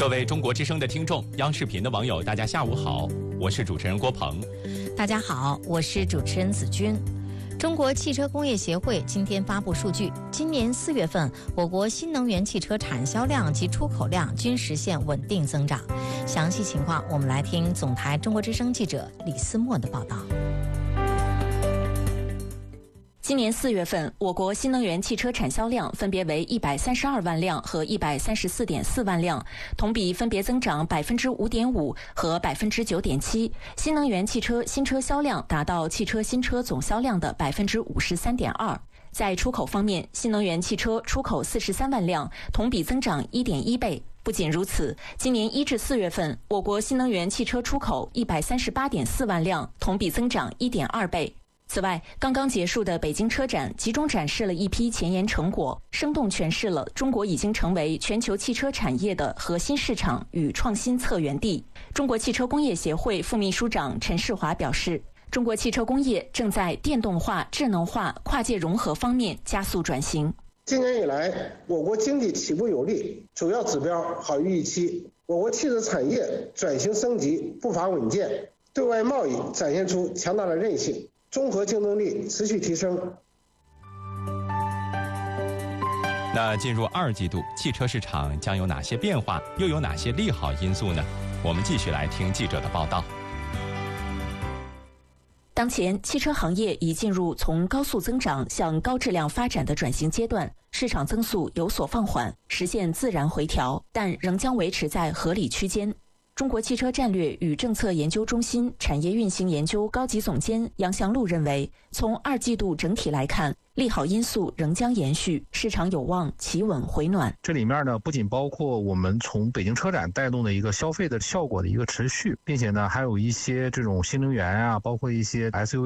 各位中国之声的听众，央视频的网友，大家下午好，我是主持人郭鹏。 大家好，我是主持人子君。中国汽车工业协会今天发布数据，今年4月份，我国新能源汽车产销量及出口量均实现稳定增长。详细情况，我们来听总台中国之声记者李思墨的报道。 今年4月份，我国新能源汽车产销量分别为132万辆和134.4万辆，同比分别增长5.5%和9.7%。新能源汽车新车销量达到汽车新车总销量的53.2%。在出口方面，新能源汽车出口43万辆，同比增长1.1倍。不仅如此，今年1至4月份，我国新能源汽车出口138.4万辆，同比增长1.2倍。此外，刚刚结束的北京车展集中展示了一批前沿成果，生动诠释了中国已经成为全球汽车产业的核心市场与创新策源地。中国汽车工业协会副秘书长陈世华表示，中国汽车工业正在电动化、智能化、跨界融合方面加速转型。 今年以来，我国经济起步有力，主要指标好于预期。我国汽车产业转型升级步伐稳健，对外贸易展现出强大的韧性。综合竞争力持续提升。 那进入2季度，汽车市场将有哪些变化，又有哪些利好因素呢？我们继续来听记者的报道。 当前，汽车行业已进入从高速增长向高质量发展的转型阶段，市场增速有所放缓，实现自然回调，但仍将维持在合理区间。中国汽车战略与政策研究中心产业运行研究高级总监杨祥路认为，从2季度整体来看，利好因素仍将延续，市场有望企稳回暖。 这里面呢，不仅包括我们从北京车展带动的一个消费的效果的一个持续，并且呢，还有一些这种新能源啊，包括一些 SUV